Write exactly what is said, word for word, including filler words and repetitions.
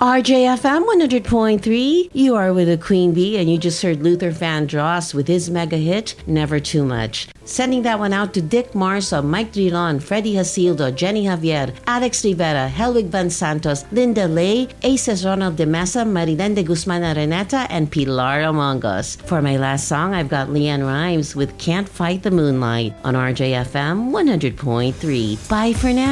R J F M one hundred point three, you are with the Queen Bee, and you just heard Luther Vandross with his mega hit, Never Too Much. Sending that one out to Dick Marso, Mike Drilon, Freddie Hasildo, Jenny Javier, Alex Rivera, Helwig Van Santos, Linda Lay, Aces Ronald de Mesa, Marilyn de Guzman Araneta, and Pilar among us. For my last song, I've got Leanne Rimes with Can't Fight the Moonlight on R J F M one hundred point three. Bye for now.